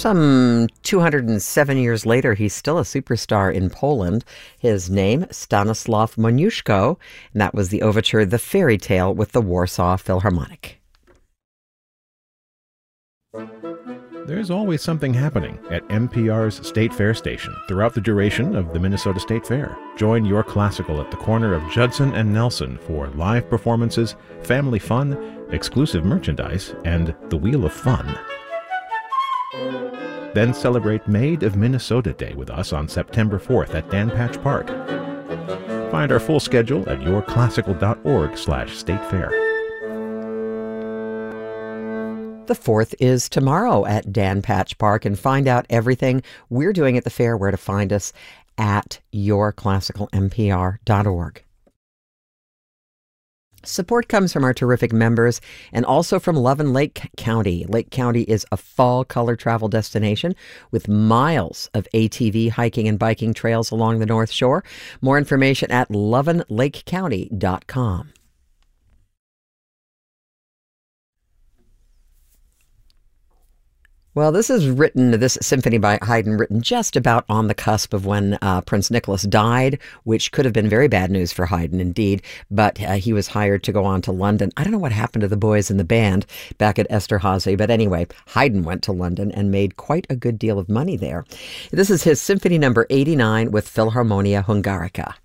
Some 207 years later, he's still a superstar in Poland. His name, Stanisław Moniuszko, and that was the overture The Fairy Tale with the Warsaw Philharmonic. There's always something happening at NPR's State Fair station throughout the duration of the Minnesota State Fair. Join Your Classical at the corner of Judson and Nelson for live performances, family fun, exclusive merchandise, and the Wheel of Fun. Then celebrate Maid of Minnesota Day with us on September 4th at Dan Patch Park. Find our full schedule at yourclassical.org/statefair. The 4th is tomorrow at Dan Patch Park, and find out everything we're doing at the fair, where to find us at yourclassicalnpr.org. Support comes from our terrific members and also from Love and Lake County. Lake County is a fall color travel destination with miles of ATV hiking and biking trails along the North Shore. More information at loveandlakecounty.com. Well, this symphony by Haydn, written just about on the cusp of when Prince Nicholas died, which could have been very bad news for Haydn indeed, but he was hired to go on to London. I don't know what happened to the boys in the band back at Esterhazy, but anyway, Haydn went to London and made quite a good deal of money there. This is his Symphony number 89 with Philharmonia Hungarica.